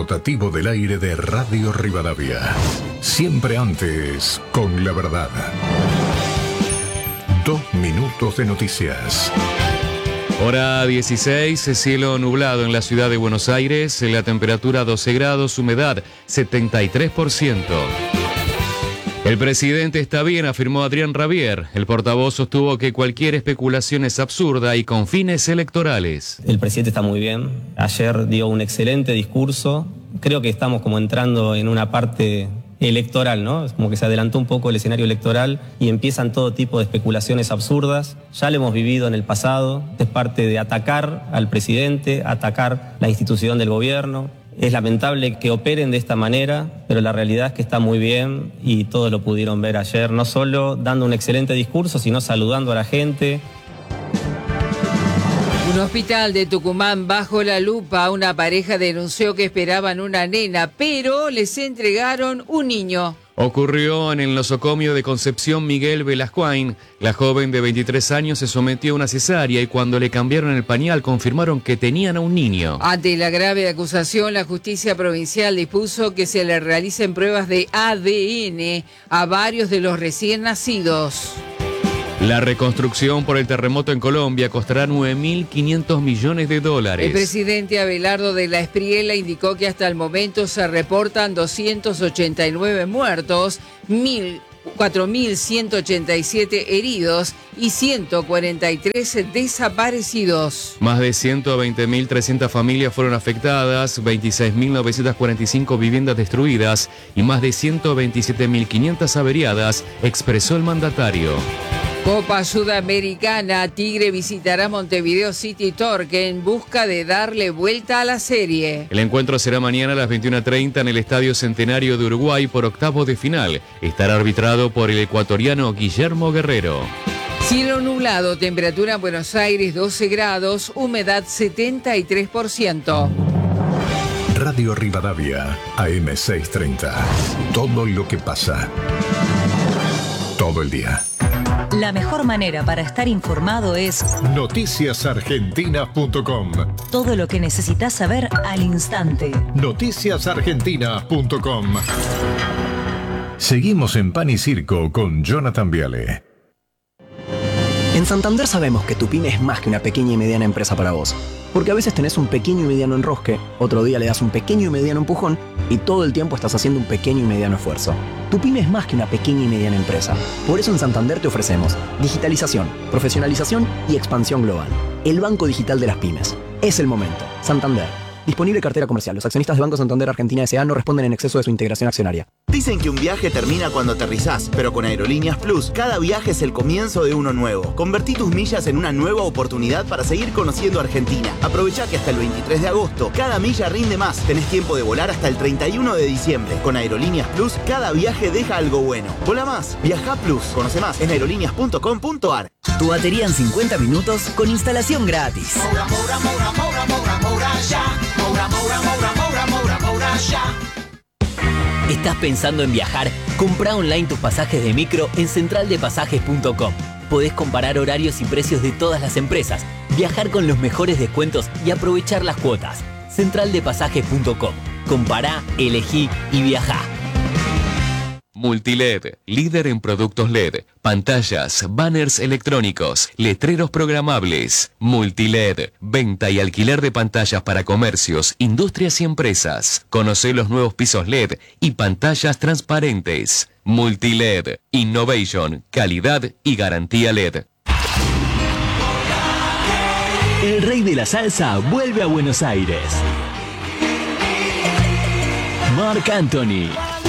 rotativo del aire de Radio Rivadavia. Siempre antes, con la verdad. 2 minutos de noticias. Hora 16, cielo nublado en la ciudad de Buenos Aires, la temperatura 12 grados, humedad 73%. El presidente está bien, afirmó Adrián Rabier. El portavoz sostuvo que cualquier especulación es absurda y con fines electorales. El presidente está muy bien. Ayer dio un excelente discurso. Creo que estamos como entrando en una parte electoral, ¿no? Es como que se adelantó un poco el escenario electoral y empiezan todo tipo de especulaciones absurdas. Ya lo hemos vivido en el pasado. Es parte de atacar al presidente, atacar la institución del gobierno. Es lamentable que operen de esta manera, pero la realidad es que está muy bien y todos lo pudieron ver ayer, no solo dando un excelente discurso, sino saludando a la gente. Un hospital de Tucumán bajo la lupa. Una pareja denunció que esperaban una nena, pero les entregaron un niño. Ocurrió en el nosocomio de Concepción Miguel Velascoain. La joven de 23 años se sometió a una cesárea y cuando le cambiaron el pañal confirmaron que tenían a un niño. Ante la grave acusación, la justicia provincial dispuso que se le realicen pruebas de ADN a varios de los recién nacidos. La reconstrucción por el terremoto en Colombia costará $9.500 millones. El presidente Abelardo de la Espriella indicó que hasta el momento se reportan 289 muertos, 4.187 heridos y 143 desaparecidos. Más de 120.300 familias fueron afectadas, 26.945 viviendas destruidas y más de 127.500 averiadas, expresó el mandatario. Copa Sudamericana, Tigre visitará Montevideo City Torque en busca de darle vuelta a la serie. El encuentro será mañana a las 21:30 en el Estadio Centenario de Uruguay por octavos de final. Estará arbitrado por el ecuatoriano Guillermo Guerrero. Cielo nublado, temperatura en Buenos Aires 12 grados, humedad 73%. Radio Rivadavia, AM 630. Todo lo que pasa. Todo el día. La mejor manera para estar informado es noticiasargentinas.com. Todo lo que necesitas saber al instante. Noticiasargentinas.com. Seguimos en Pan y Circo con Jonathan Viale. En Santander sabemos que tu pyme es más que una pequeña y mediana empresa para vos. Porque a veces tenés un pequeño y mediano enrosque, otro día le das un pequeño y mediano empujón y todo el tiempo estás haciendo un pequeño y mediano esfuerzo. Tu pyme es más que una pequeña y mediana empresa. Por eso en Santander te ofrecemos digitalización, profesionalización y expansión global. El banco digital de las pymes. Es el momento. Santander. Disponible cartera comercial. Los accionistas de Banco Santander Argentina S.A. no responden en exceso de su integración accionaria. Dicen que un viaje termina cuando aterrizás, pero con Aerolíneas Plus, cada viaje es el comienzo de uno nuevo. Convertí tus millas en una nueva oportunidad para seguir conociendo Argentina. Aprovechá que hasta el 23 de agosto, cada milla rinde más. Tenés tiempo de volar hasta el 31 de diciembre. Con Aerolíneas Plus, cada viaje deja algo bueno. Vola más. Viaja Plus. Conoce más en aerolíneas.com.ar. Tu batería en 50 minutos con instalación gratis. Moura, Moura, Moura, Moura, Moura, Moura, ya. Moura, Moura, Moura, Moura, Moura, Moura, ya. ¿Estás pensando en viajar? Compra online tus pasajes de micro en centraldepasajes.com. Podés comparar horarios y precios de todas las empresas, viajar con los mejores descuentos y aprovechar las cuotas. Centraldepasajes.com. Compará, elegí y viajá. Multiled, líder en productos LED, pantallas, banners electrónicos, letreros programables. Multiled, venta y alquiler de pantallas para comercios, industrias y empresas. Conoce los nuevos pisos LED y pantallas transparentes. Multiled, innovation, calidad y garantía LED. El rey de la salsa vuelve a Buenos Aires. Marc Anthony.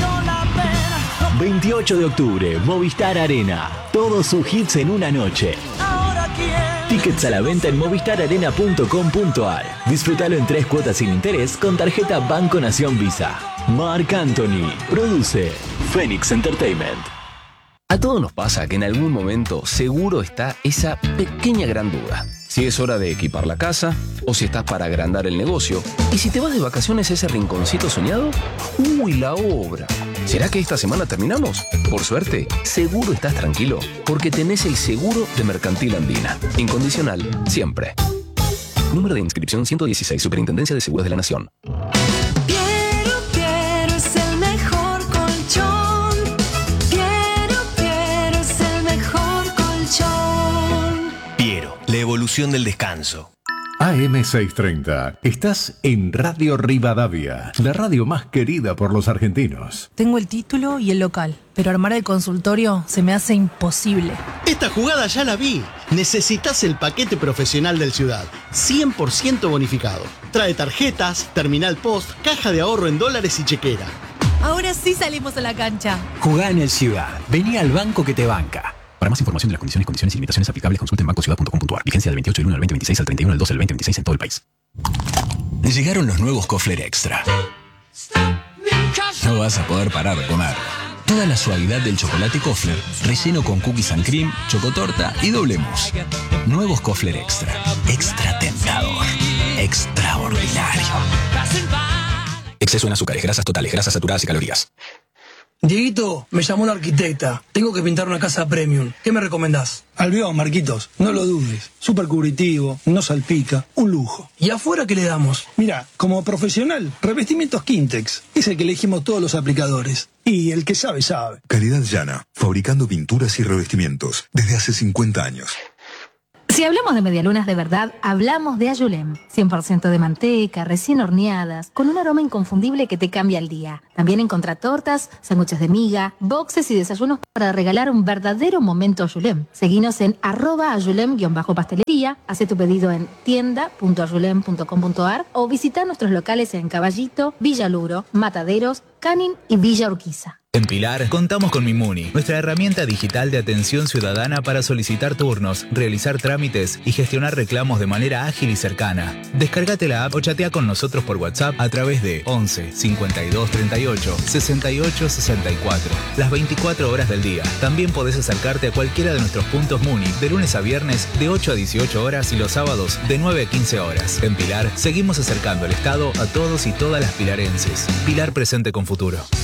28 de octubre, Movistar Arena. Todos sus hits en una noche. Tickets a la venta en movistararena.com.ar. Disfrútalo en 3 cuotas sin interés con tarjeta Banco Nación Visa. Marc Anthony. Produce Phoenix Entertainment. A todos nos pasa que en algún momento seguro está esa pequeña gran duda. Si es hora de equipar la casa, o si estás para agrandar el negocio, y si te vas de vacaciones a ese rinconcito soñado, ¡uy, la obra! ¿Será que esta semana terminamos? Por suerte, seguro estás tranquilo, porque tenés el seguro de Mercantil Andina. Incondicional, siempre. Número de inscripción 116, Superintendencia de Seguros de la Nación. Bien. ilusión del descanso. AM630. Estás en Radio Rivadavia, la radio más querida por los argentinos. Tengo el título y el local, pero armar el consultorio se me hace imposible. Esta jugada ya la vi. Necesitas el paquete profesional del Ciudad, 100% bonificado. Trae tarjetas, terminal post, caja de ahorro en dólares y chequera. Ahora sí salimos a la cancha. Jugá en el Ciudad. Vení al banco que te banca. Para más información de las condiciones y limitaciones aplicables, consulte en bancociudad.com.ar. Vigencia del 28 del 1 al 2026 al 31 del 12 del 2026 en todo el país. Llegaron los nuevos Kofler Extra. No vas a poder parar de comer. Toda la suavidad del chocolate Kofler, relleno con cookies and cream, chocotorta y doble mousse. Nuevos Kofler Extra. Extra tentador. Extraordinario. Exceso en azúcares, grasas totales, grasas saturadas y calorías. Dieguito, me llamó la arquitecta. Tengo que pintar una casa premium. ¿Qué me recomendás? Albión, Marquitos. No lo dudes. Súper cubritivo, no salpica. Un lujo. ¿Y afuera qué le damos? Mira, como profesional, revestimientos Quintex. Es el que elegimos todos los aplicadores. Y el que sabe, sabe. Calidad llana. Fabricando pinturas y revestimientos. Desde hace 50 años. Si hablamos de medialunas de verdad, hablamos de Ayulem. 100% de manteca, recién horneadas, con un aroma inconfundible que te cambia el día. También encontrá tortas, sándwiches de miga, boxes y desayunos para regalar un verdadero momento Ayulem. Seguinos en @ayulem_pastelería, hace tu pedido en tienda.ayulem.com.ar o visita nuestros locales en Caballito, Villa Luro, Mataderos, Canin y Villa Urquiza. En Pilar, contamos con Mimuni, nuestra herramienta digital de atención ciudadana para solicitar turnos, realizar trámites y gestionar reclamos de manera ágil y cercana. Descárgate la app o chatea con nosotros por WhatsApp a través de 11 52 38 68 64, las 24 horas del día. También podés acercarte a cualquiera de nuestros puntos Muni, de lunes a viernes de 8 a 18 horas y los sábados de 9 a 15 horas. En Pilar, seguimos acercando el Estado a todos y todas las pilarenses. Pilar presente con futuro.